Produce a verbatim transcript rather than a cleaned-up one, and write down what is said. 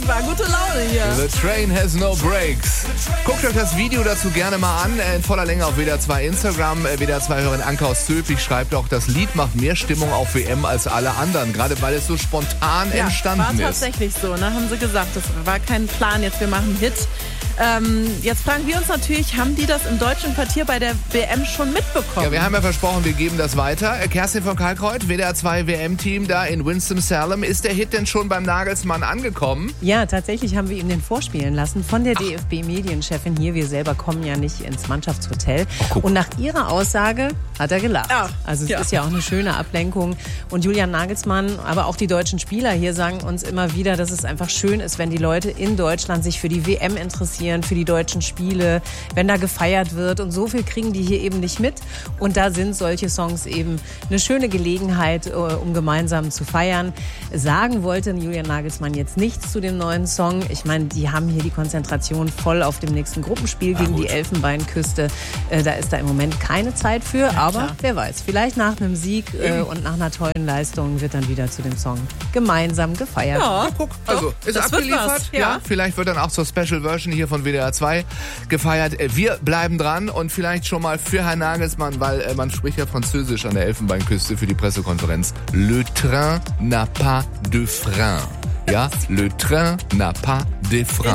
unfassbar. Gute Laune hier. The train has no brakes. Guckt euch das Video dazu gerne mal an. In voller Länge auf W D R zwei Instagram. W D R zwei-Hörerin Anke aus Zülpich schreibt auch, das Lied macht mehr Stimmung auf W M als alle anderen. Gerade weil es so spontan ja, entstanden war ist. Tatsächlich so, ne? Haben sie gesagt. Das war kein Plan, jetzt wir machen einen Hit. Ähm, jetzt fragen wir uns natürlich, haben die das im deutschen Quartier bei der W M schon mitbekommen? Ja, wir haben ja versprochen, wir geben das weiter. Kerstin von Kalkreuth, W D R zwei W M-Team da in Winston-Salem. Ist der Hit denn schon beim Nagelsmann angekommen? Ja, tatsächlich haben wir ihm den vorspielen lassen von der D F B-Medienchefin hier. Wir selber kommen ja nicht ins Mannschaftshotel. Oh, und nach ihrer Aussage hat er gelacht. Ach, also es ja. ist ja auch eine schöne Ablenkung. Und Julian Nagelsmann, aber auch die deutschen Spieler hier sagen uns immer wieder, dass es einfach schön ist, wenn die Leute in Deutschland sich für die W M interessieren, für die deutschen Spiele, wenn da gefeiert wird. Und so viel kriegen die hier eben nicht mit. Und da sind solche Songs eben eine schöne Gelegenheit, um gemeinsam zu feiern. Sagen wollte Julian Nagelsmann jetzt nichts zu dem neuen Song. Ich meine, die haben hier die Konzentration voll auf dem nächsten Gruppenspiel gegen die Elfenbeinküste. Da ist da im Moment keine Zeit für. Ja, aber klar. Wer weiß, vielleicht nach einem Sieg äh, und nach einer tollen Leistung wird dann wieder zu dem Song gemeinsam gefeiert. Ja, guck, also ist das wird abgeliefert. was, Ja. ja. Vielleicht wird dann auch zur Special Version hier von W D R zwei gefeiert. Wir bleiben dran und vielleicht schon mal für Herrn Nagelsmann, weil äh, man spricht ja Französisch an der Elfenbeinküste für die Pressekonferenz. Le train n'a pas de frein. Ja, le train n'a pas de frein.